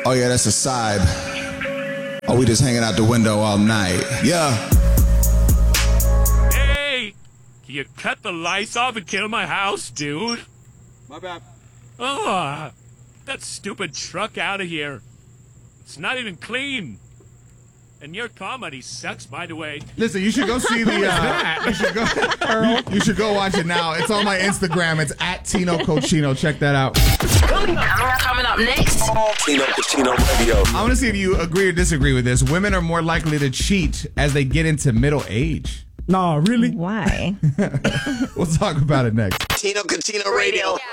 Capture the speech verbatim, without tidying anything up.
Oh yeah, that's a side. Oh, we just hanging out the window all night. Yeah. Hey! Can you cut the lights off and kill my house, dude? My bad. Oh, that stupid truck out of here. It's not even clean. And your comedy sucks, by the way. Listen, you should go see the. Uh, you should go. You, you should go watch it now. It's on my Instagram. It's at Tino Cochino. Check that out. Coming up, coming up next. Tino Cochino Radio. I want to see if you agree or disagree with this. Women are more likely to cheat as they get into middle age. No, really? Why? We'll talk about it next. Tino Cochino Radio.